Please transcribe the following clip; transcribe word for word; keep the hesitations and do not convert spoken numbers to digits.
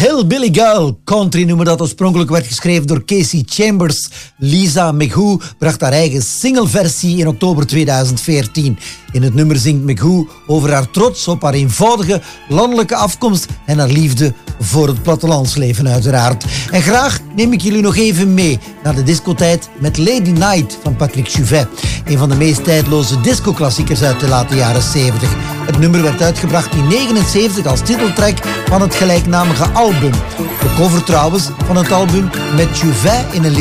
Hillbilly Girl, country nummer dat oorspronkelijk werd geschreven door Casey Chambers. Lisa McGhoo bracht haar eigen singleversie in oktober tweeduizend veertien. In het nummer zingt McGhoo over haar trots op haar eenvoudige landelijke afkomst en haar liefde voor het plattelandsleven uiteraard. En graag neem ik jullie nog even mee naar de discotijd met Lady Night van Patrick Juvet. Een van de meest tijdloze discoklassiekers uit de late jaren zeventig. Het nummer werd uitgebracht in negenenzeventig als titeltrack van het gelijknamige album. De cover trouwens van het album met Juvet in een